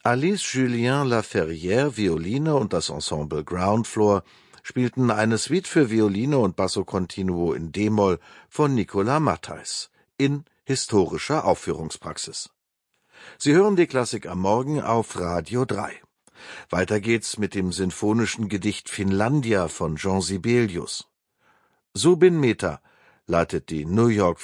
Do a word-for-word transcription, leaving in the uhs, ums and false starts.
Alice Julien Laferrière, Violine, und das Ensemble Ground Floor spielten eine Suite für Violine und Basso Continuo in d-Moll von Nicolas Matthaes in historischer Aufführungspraxis. Sie hören die Klassik am Morgen auf Radio drei. Weiter geht's mit dem sinfonischen Gedicht Finlandia von Jean Sibelius. Zubin Mehta leitet die New York